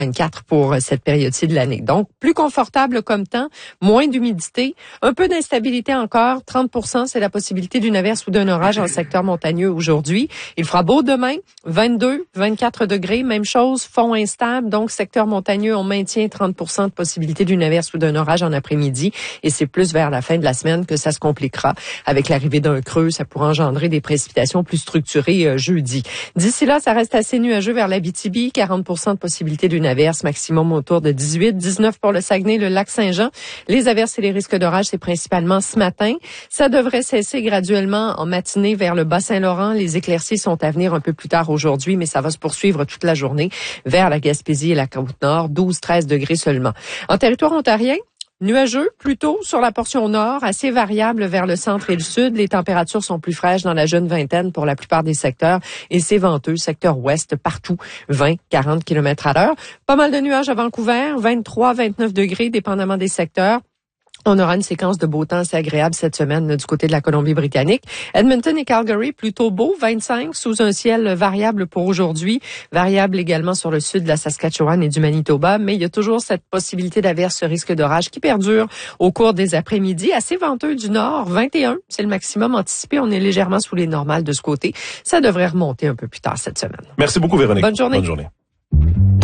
24 pour cette période-ci de l'année. Donc, plus confortable comme temps, moins d'humidité, un peu d'instabilité encore, 30%, c'est la possibilité d'une averse ou d'un orage dans le secteur montagneux aujourd'hui. Il fera beau demain, 22, 24 degrés, même chose, fond instable, donc secteur montagneux, on maintient 30% de possibilité d'une averse ou d'un orage en après-midi et c'est plus vers la fin de la semaine que ça se compliquera. Avec l'arrivée d'un creux, ça pourra engendrer des précipitations plus structurées jeudi. D'ici là, ça reste assez nuageux vers l'Abitibi, 40% de possibilité d'une averse, maximum autour de 18, 19 pour le Saguenay, le lac Saint-Jean. Les averses et les risques d'orage, c'est principalement ce matin. Ça devrait cesser graduellement en matinée vers le Bas-Saint-Laurent. Les éclaircies sont à venir un peu plus tard aujourd'hui, mais ça va se poursuivre toute la journée vers la Gaspésie et la Côte-Nord, 12-13 degrés seulement. En territoire ontarien, nuageux, plutôt sur la portion nord, assez variable vers le centre et le sud. Les températures sont plus fraîches dans la jeune vingtaine pour la plupart des secteurs et c'est venteux, secteur ouest, partout, 20, 40 km/h. Pas mal de nuages à Vancouver, 23, 29 degrés, dépendamment des secteurs. On aura une séquence de beau temps assez agréable cette semaine du côté de la Colombie-Britannique. Edmonton et Calgary, plutôt beau, 25, sous un ciel variable pour aujourd'hui. Variable également sur le sud de la Saskatchewan et du Manitoba, mais il y a toujours cette possibilité d'averse, risque d'orage qui perdure au cours des après-midi. Assez venteux du nord, 21, c'est le maximum anticipé. On est légèrement sous les normales de ce côté. Ça devrait remonter un peu plus tard cette semaine. Merci beaucoup, Véronique. Bonne journée. Bonne journée.